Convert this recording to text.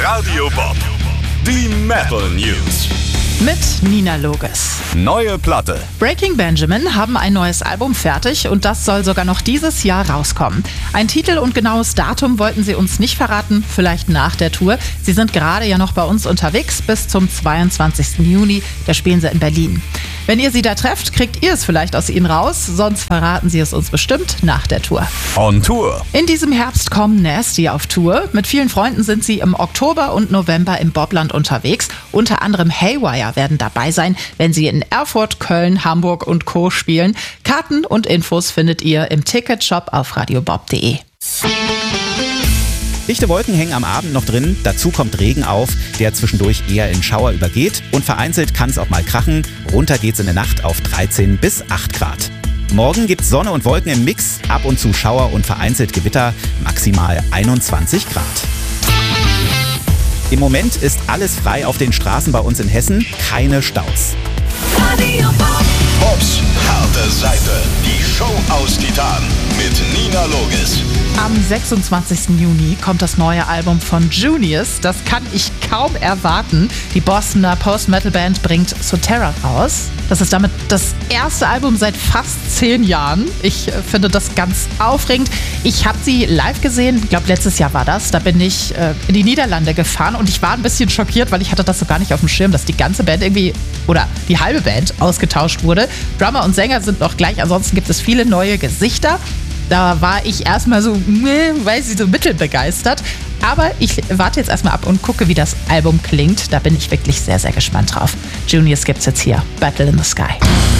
Radio Bob. Die Metal News. Mit Nina Loges. Neue Platte. Breaking Benjamin haben ein neues Album fertig und das soll sogar noch dieses Jahr rauskommen. Ein Titel und genaues Datum wollten sie uns nicht verraten, vielleicht nach der Tour. Sie sind gerade ja noch bei uns unterwegs bis zum 22. Juni, da spielen sie in Berlin. Wenn ihr sie da trefft, kriegt ihr es vielleicht aus ihnen raus, sonst verraten sie es uns bestimmt nach der Tour. On Tour. In diesem Herbst kommen Nasty auf Tour. Mit vielen Freunden sind sie im Oktober und November im Bobland unterwegs. Unter anderem Haywire werden dabei sein, wenn sie in Erfurt, Köln, Hamburg und Co. spielen. Karten und Infos findet ihr im Ticketshop auf radiobob.de. Dichte Wolken hängen am Abend noch drin, dazu kommt Regen auf, der zwischendurch eher in Schauer übergeht und vereinzelt kann es auch mal krachen. Runter geht's in der Nacht auf 13 bis 8 Grad. Morgen gibt's Sonne und Wolken im Mix, ab und zu Schauer und vereinzelt Gewitter, maximal 21 Grad. Im Moment ist alles frei auf den Straßen bei uns in Hessen, keine Staus. Radio Bob. Bobs harte Seite. Die Show aus Titan mit Nina Loges. Am 26. Juni kommt das neue Album von Junius. Das kann ich kaum erwarten. Die Bostoner Post-Metal-Band bringt Soterra raus. Das ist damit das erste Album seit fast 10 Jahren. Ich finde das ganz aufregend. Ich habe sie live gesehen, ich glaube letztes Jahr war das. Da bin ich in die Niederlande gefahren und ich war ein bisschen schockiert, weil ich hatte das so gar nicht auf dem Schirm, dass die ganze Band irgendwie, oder die halbe Band ausgetauscht wurde. Drummer und Sänger sind noch gleich, ansonsten gibt es viele neue Gesichter. Da war ich erstmal so, weil sie so mittelbegeistert. Aber ich warte jetzt erstmal ab und gucke, wie das Album klingt. Da bin ich wirklich sehr, sehr gespannt drauf. Junius gibt's jetzt hier. Battle in the Sky.